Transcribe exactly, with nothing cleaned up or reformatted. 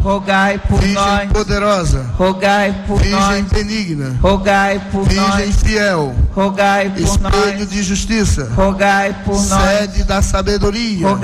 rogai por Virgem nós, poderosa, rogai por Virgem nós, benigna, rogai por Virgem nós, fiel, rogai por espelho nós, de justiça, rogai por nós, sede da sabedoria, rogai